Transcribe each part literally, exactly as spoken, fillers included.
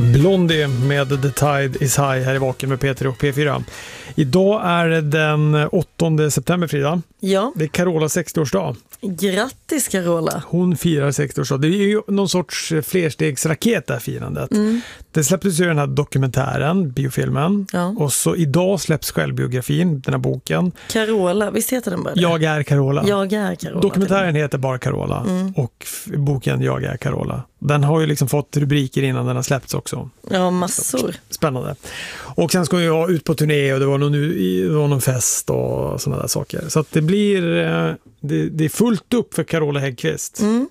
Blondie med The Tide is High här i Vaken med P tre och P fyra. Idag är det den åttonde september, Frida. Ja. Det är Carolas sextioårsdag. Grattis Carola. Hon firar sextioårsdag. Det är ju någon sorts flerstegsraket där firandet. Mm. Det släpptes ju den här dokumentären, biofilmen. Ja. Och så idag släpps självbiografin, den här boken. Carola, visst heter den bara det? Jag är Carola. Jag är Carola. Dokumentären heter bara Carola mm. och boken Jag är Carola. Den har ju liksom fått rubriker innan den har släppts också. Ja, massor. Spännande. Och sen ska vi ha ut på turné och det var någon, det var någon fest och sådana där saker. Så att det blir det, det är fullt upp för Carola Häggkvist. Mm.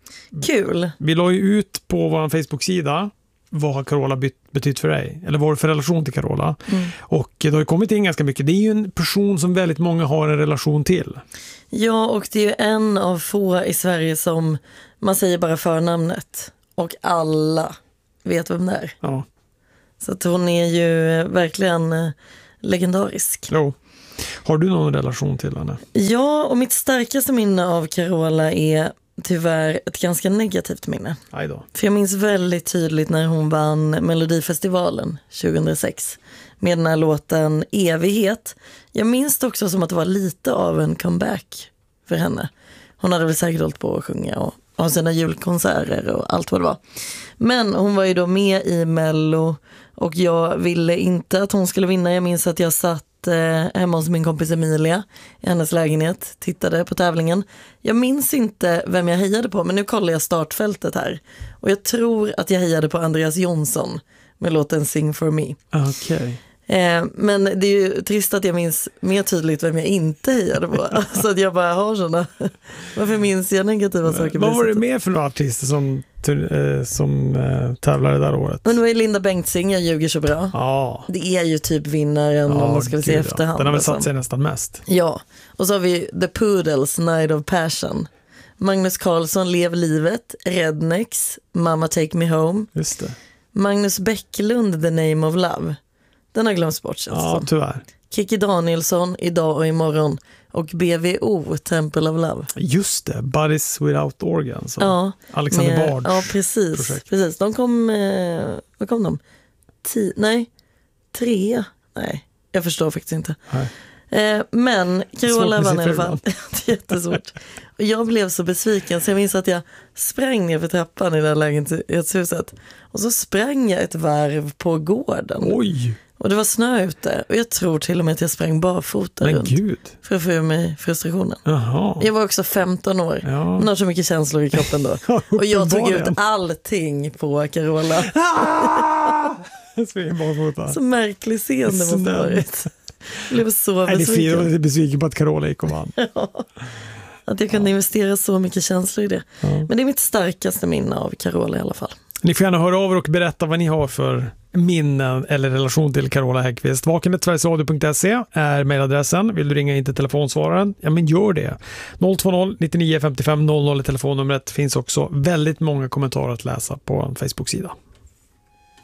Kul. Vi la ju ut på vår Facebook-sida vad har Carola betytt för dig? Eller vad har du för relation till Carola? Mm. Och det har ju kommit in ganska mycket. Det är ju en person som väldigt många har en relation till. Ja, och det är ju en av få i Sverige som man säger bara förnamnet. Och alla vet vem det är. Ja. Så att hon är ju verkligen legendarisk. Jo. Har du någon relation till henne? Ja, och mitt starkaste minne av Carola är tyvärr ett ganska negativt minne. Aj då. För jag minns väldigt tydligt när hon vann Melodifestivalen tjugohundrasex med den här låten Evighet. Jag minns det också som att det var lite av en comeback för henne. Hon hade väl säkert hållit på att sjunga och ha sina julkonserter och allt vad det var. Men hon var ju då med i Mello och jag ville inte att hon skulle vinna. Jag minns att jag satt eh, hemma hos min kompis Emilia i hennes lägenhet, tittade på tävlingen. Jag minns inte vem jag hejade på, men nu kollar jag startfältet här. Och jag tror att jag hejade på Andreas Jonsson med låten Sing for me. Okej. Okay. Eh, men det är ju trist att jag minns mer tydligt vem jag inte hejade på. Så att jag bara har sådana. Varför minns jag negativa saker? Vad var det mer för några artister som, eh, som eh, tävlade där året? Men det var ju Linda Bengtzing, Jag ljuger så bra. Ja. Det är ju typ vinnaren ja, om man ska se i efterhand. Den har väl satt sig nästan mest. Ja, och så har vi The Poodles, Night of Passion. Magnus Carlsson, Lev livet. Rednex, Mama Take Me Home. Just det. Magnus Bäcklund, The Name of Love. Den har glömts bort. Ja, tyvärr. Kiki Danielsson, Idag och imorgon. Och B V O, Temple of Love. Just det, Bodies Without Organs. Ja, Alexander med, Bards ja, precis, precis. De kom, eh, vad kom de? Ti, nej, tre. Nej, jag förstår faktiskt inte. Eh, men Carola vann i alla fall. Det är jättesvårt. Och jag blev så besviken så jag minns att jag sprang ner för trappan i det här lägenhetshuset. Och så sprang jag ett varv på gården. Oj! Och det var snö ute. Och jag tror till och med att jag sprang barfota men runt. Gud. För att få ur mig frustrationen. Jaha. Jag var också femton år. Ja. Hon har så mycket känslor i kroppen då. Och jag tog ut allting på Carola. Så märklig scen det måste ha varit. Jag blev så besviken. Jag är besviken på att Carola gick och vann. Ja. Att jag kunde investera så mycket känslor i det. Ja. Men det är mitt starkaste minne av Carola i alla fall. Ni får gärna höra av er och berätta vad ni har för minnen eller relation till Carola Häggkvist. vaken snabel-a sverigesradio punkt se är mejladressen. Vill du ringa in till telefonsvararen? Ja, men gör det. noll två noll nittionio femtiofem noll noll är telefonnumret. Finns också väldigt många kommentarer att läsa på en Facebook-sida.